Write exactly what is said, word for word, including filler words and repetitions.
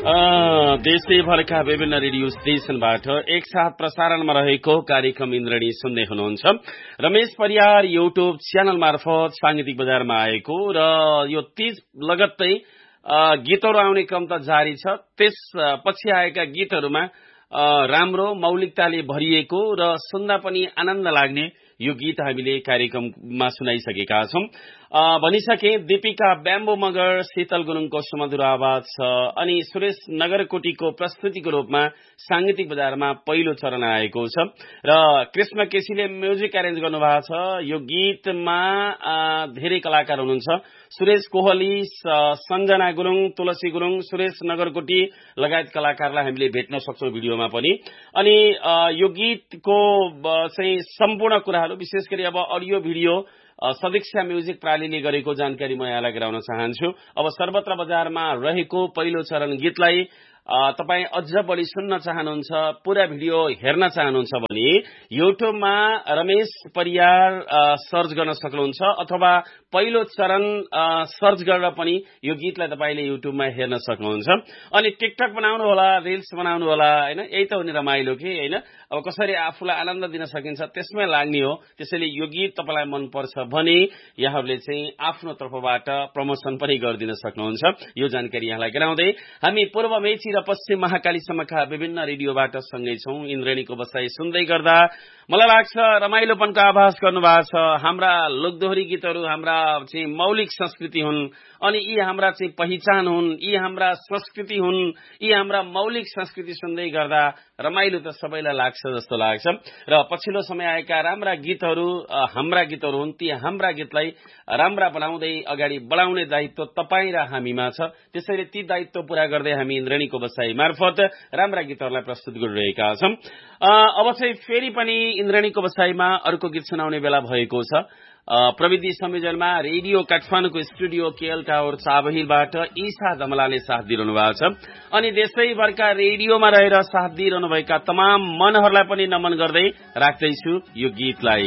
देशैभरका विभिन्न रेडियो स्टेशनबाट एकसाथ प्रसारणमा रहेको कार्यक्रम इन्द्रणी सुन्दै हुनुहुन्छ। रमेश परियार युट्युब च्यानल मार्फत सांगीतिक बजारमा आएको र यो तीज लगत्तै गीतहरू आउने क्रम त जारी छ। त्यस पछि आएका गीतहरूमा राम्रो मौलिकताले भरिएको र सुन्दा पनि आनन्द लाग्ने यो गीत हामीले कार्यक्रममा सुनाइसकेका छौं। भनिसके दीपिका ब्याम्बो मगर, शीतल गुरुङको सुमधुर आवाज छ अनि सुरेश नगरकोटीको प्रस्तुतिको रूपमा सांगीतिक बजारमा पहिलो चरण आएको छ र कृष्ण केसीले म्युजिक एरेन्ज गर्नुभएको छ। यो गीतमा धेरै कलाकार हुनुहुन्छ। सुरेश कोहली, सञ्जना गुरुङ, तुलसी गुरुङ, सुरेश नगरकोटी लगायत कलाकारलाई हामीले भेट्न सक्छौं भिडियोमा पनि। अनि यो गीतको चाहिँ सम्पूर्ण कुराहरू विशेष गरी अब अडियो भिडियो सदीक्षा म्युजिक प्रालीले गरेको जानकारी म यहाँलाई गराउन चाहन्छु। अब सर्वत्र बजारमा रहेको पहिलो चरण गीतलाई तपाई अझ बढी सुन्न चाहनुहुन्छ, पूरा भिडियो हेर्न चाहनुहुन्छ भने युट्युबमा रमेश परियार सर्च गर्न सक्नुहुन्छ अथवा पहिलो चरण सर्च गरेर पनि यो गीतलाई तपाईले युट्युबमा हेर्न सक्नुहुन्छ। अनि टिकटक बनाउनु होला, रिल्स बनाउनु होला, हैन? यही त हो नि रमाइलो के, हैन? अब कसरी आफूलाई आनन्द दिन सकिन्छ त्यसमै लाग्ने हो। त्यसैले यो गीत तपाईलाई मन पर्छ भने यहाँहरूले चाहिँ आफ्नो तर्फबाट प्रमोसन पनि गरिदिन सक्नुहुन्छ। यो जानकारी यहाँलाई गराउँदै हामी पूर्व मेची र पश्चिम महाकालीसम्मका विभिन्न रेडियोबाट सँगै छौं। इन्द्रणीको बसाई सुन्दै गर्दा मलाई लाग्छ रमाइलोपनको आभास गर्नुभएको छ। हाम्रा लोकदोहोरी गीतहरू हाम्रा चाहिँ मौलिक संस्कृति हुन् अनि यी हाम्रा चाहिँ पहिचान हुन्, यी हाम्रा संस्कृति हुन्, यी हाम्रा मौलिक संस्कृति सुन्दै गर्दा रमाइलो त सबैलाई लाग्छ जस्तो लाग्छ। र पछिल्लो समय आएका राम्रा गीतहरू हाम्रा गीतहरू हुन्। ती हाम्रा गीतलाई राम्रा बनाउँदै अगाडि बढाउने दायित्व तपाई र हामीमा छ। त्यसैले ती दायित्व पूरा गर्दै हामी इन्द्रणीको बसाई मार्फत राम्रा गीतहरूलाई प्रस्तुत गरिरहेका छौं। अब चाहिँ फेरि पनि इन्द्रणीको बसाईमा अर्को गीत सुनाउने बेला भएको छ। प्रविधि संयोजनमा रेडियो काठमाडौँको स्टुडियो केएल टावर चाबहिलबाट ईशा दमलाले साथ दिइरहनु भएको छ। अनि देशैभरका रेडियोमा रहेर साथ दिइरहनु भएका तमाम मनहरूलाई पनि नमन गर्दै राख्दैछु यो गीतलाई।